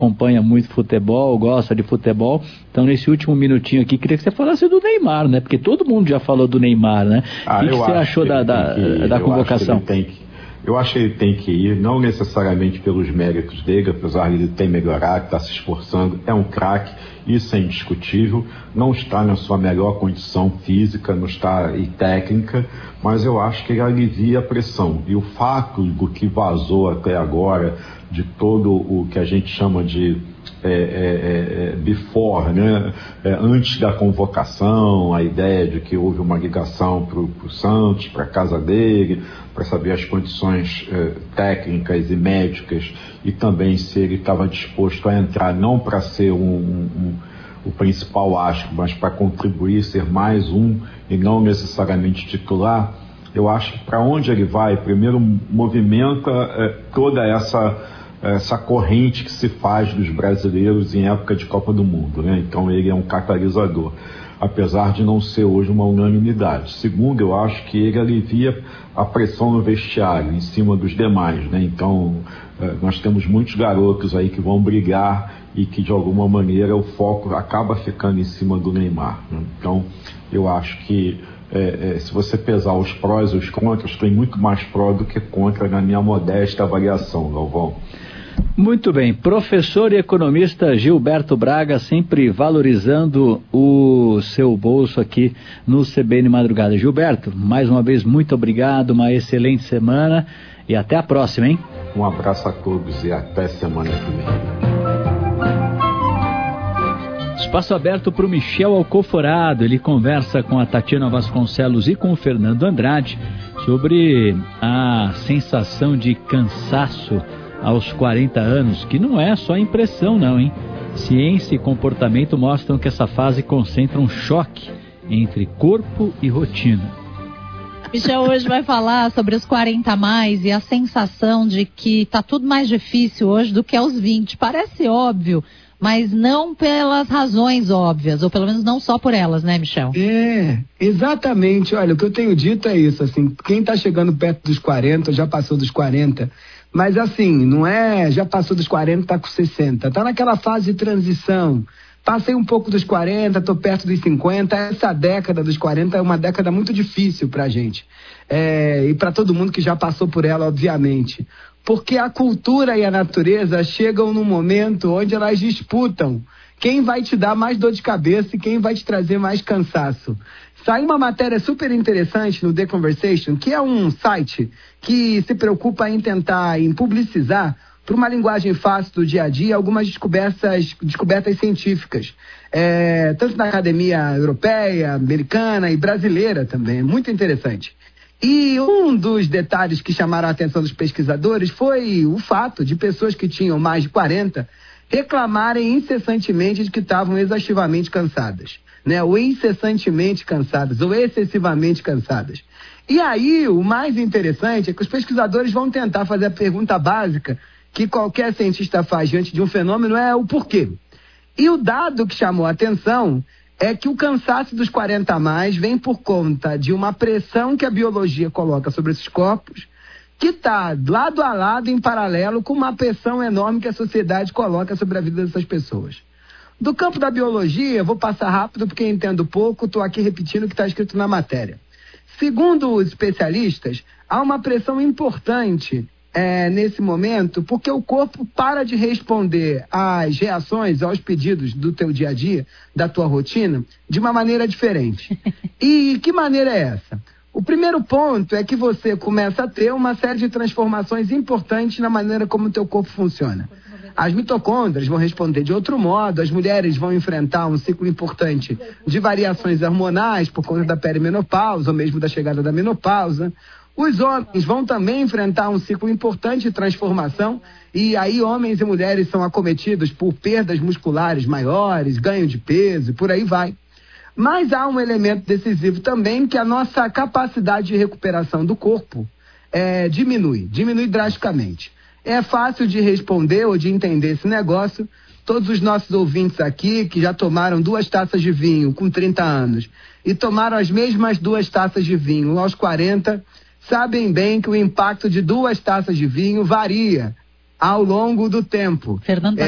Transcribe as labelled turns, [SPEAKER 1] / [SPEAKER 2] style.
[SPEAKER 1] acompanha muito futebol, gosta de futebol. Então, nesse último minutinho aqui, queria que você falasse do Neymar, né? Porque todo mundo já falou do Neymar, né? O que você achou da convocação?
[SPEAKER 2] Eu acho que ele tem que ir, não necessariamente pelos méritos dele, apesar de ele ter melhorado, está se esforçando, é um craque, isso é indiscutível, não está na sua melhor condição física, não está e técnica, mas eu acho que ele alivia a pressão. E o fato do que vazou até agora, de todo o que a gente chama de before, né? Antes da convocação, a ideia de que houve uma ligação para o Santos, para a casa dele, para saber as condições técnicas e médicas, e também se ele estava disposto a entrar não para ser o principal astro, mas para contribuir, ser mais um e não necessariamente titular. Eu acho que para onde ele vai, primeiro movimenta toda essa corrente que se faz dos brasileiros em época de Copa do Mundo, né? Então ele é um catalisador, apesar de não ser hoje uma unanimidade. Segundo, eu acho que ele alivia a pressão no vestiário, em cima dos demais, né? Então, nós temos muitos garotos aí que vão brigar e que, de alguma maneira, o foco acaba ficando em cima do Neymar, né? Então, eu acho que se você pesar os prós e os contras, tem muito mais pró do que contra na minha modesta avaliação, Galvão.
[SPEAKER 1] Muito bem, professor e economista Gilberto Braga, sempre valorizando o seu bolso aqui no CBN Madrugada. Gilberto, mais uma vez, muito obrigado, uma excelente semana e até a próxima, hein?
[SPEAKER 2] Um abraço a todos e até semana que vem.
[SPEAKER 1] Espaço aberto para o Michel Alcoforado. Ele conversa com a Tatiana Vasconcelos e com o Fernando Andrade sobre a sensação de cansaço aos 40 anos, que não é só impressão não, hein? Ciência e comportamento mostram que essa fase concentra um choque entre corpo e rotina.
[SPEAKER 3] Michel hoje vai falar sobre os 40 a mais e a sensação de que tá tudo mais difícil hoje do que aos 20. Parece óbvio, mas não pelas razões óbvias, ou pelo menos não só por elas, né, Michel?
[SPEAKER 4] Exatamente. Olha, o que eu tenho dito é isso, assim, quem tá chegando perto dos 40, já passou dos 40, mas assim, não é, já passou dos 40, tá com 60, tá naquela fase de transição. Passei um pouco dos 40, tô perto dos 50, essa década dos 40 é uma década muito difícil pra gente. E pra todo mundo que já passou por ela, obviamente. Porque a cultura e a natureza chegam num momento onde elas disputam quem vai te dar mais dor de cabeça e quem vai te trazer mais cansaço. Saiu uma matéria super interessante no The Conversation, que é um site que se preocupa em tentar publicizar para uma linguagem fácil do dia a dia algumas descobertas científicas, tanto na academia europeia, americana e brasileira também. É muito interessante. E um dos detalhes que chamaram a atenção dos pesquisadores foi o fato de pessoas que tinham mais de 40 reclamarem incessantemente de que estavam exaustivamente cansadas, né? Ou incessantemente cansadas, ou excessivamente cansadas. E aí, o mais interessante é que os pesquisadores vão tentar fazer a pergunta básica que qualquer cientista faz diante de um fenômeno, é o porquê. E o dado que chamou a atenção é que o cansaço dos 40 a mais vem por conta de uma pressão que a biologia coloca sobre esses corpos, que está lado a lado, em paralelo, com uma pressão enorme que a sociedade coloca sobre a vida dessas pessoas. Do campo da biologia, vou passar rápido porque entendo pouco, estou aqui repetindo o que está escrito na matéria. Segundo os especialistas, há uma pressão importante nesse momento, porque o corpo para de responder às reações, aos pedidos do teu dia a dia, da tua rotina, de uma maneira diferente. E que maneira é essa? O primeiro ponto é que você começa a ter uma série de transformações importantes na maneira como o teu corpo funciona. As mitocôndrias vão responder de outro modo, as mulheres vão enfrentar um ciclo importante de variações hormonais por conta da perimenopausa, ou mesmo da chegada da menopausa. Os homens vão também enfrentar um ciclo importante de transformação, e aí homens e mulheres são acometidos por perdas musculares maiores, ganho de peso, e por aí vai. Mas há um elemento decisivo também, que a nossa capacidade de recuperação do corpo diminui drasticamente. É fácil de responder ou de entender esse negócio. Todos os nossos ouvintes aqui, que já tomaram 2 taças de vinho com 30 anos, e tomaram as mesmas 2 taças de vinho aos 40, sabem bem que o impacto de 2 taças de vinho varia ao longo do tempo.
[SPEAKER 3] Fernando